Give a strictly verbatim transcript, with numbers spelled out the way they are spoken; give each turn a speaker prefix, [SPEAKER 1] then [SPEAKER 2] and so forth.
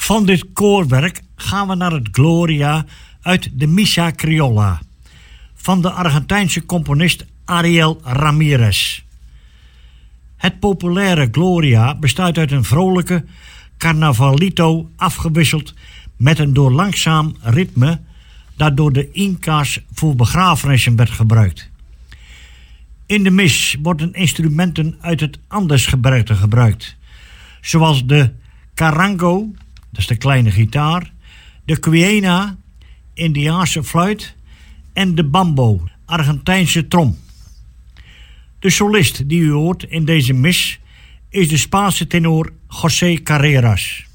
[SPEAKER 1] Van dit koorwerk gaan we naar het Gloria uit de Missa Criolla van de Argentijnse componist Ariel Ramirez. Het populaire Gloria bestaat uit een vrolijke carnavalito afgewisseld met een door langzaam ritme dat door de Inca's voor begrafenissen werd gebruikt. In de mis worden instrumenten uit het Andesgebergte gebruikt, zoals de carango, dat is de kleine gitaar, de quena, Indiaanse fluit en de bambo, Argentijnse trom. De solist die u hoort in deze mis is de Spaanse tenor José Carreras.